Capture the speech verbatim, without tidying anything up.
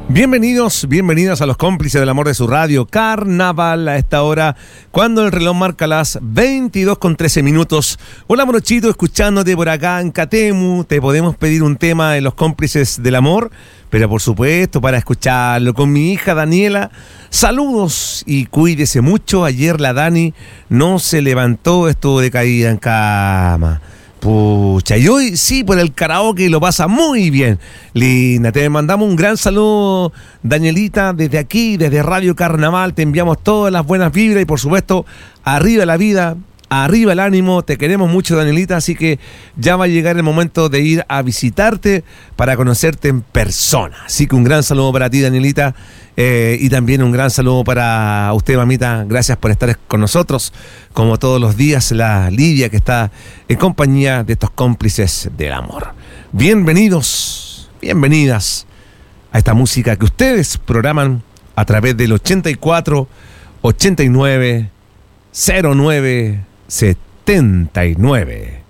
Bienvenidos, bienvenidas a los cómplices del amor de su radio Carnaval a esta hora, cuando el reloj marca las veintidós con trece minutos. Hola Morochito, escuchándote por acá en Catemu. Te podemos pedir un tema de los cómplices del amor, pero por supuesto para escucharlo con mi hija Daniela. Saludos y cuídese mucho. Ayer la Dani no se levantó, estuvo decaída en cama. Pucha, y hoy sí, por el karaoke lo pasa muy bien. Linda, te mandamos un gran saludo, Danielita, desde aquí, desde Radio Carnaval. Te enviamos todas las buenas vibras y por supuesto, arriba la vida, arriba el ánimo. Te queremos mucho, Danielita, así que ya va a llegar el momento de ir a visitarte para conocerte en persona. Así que un gran saludo para ti, Danielita. Eh, y también un gran saludo para usted, mamita. Gracias por estar con nosotros, como todos los días, la Lidia, que está en compañía de estos cómplices del amor. Bienvenidos, bienvenidas a esta música que ustedes programan a través del ochenta y cuatro, ochenta y nueve, cero nueve, setenta y nueve.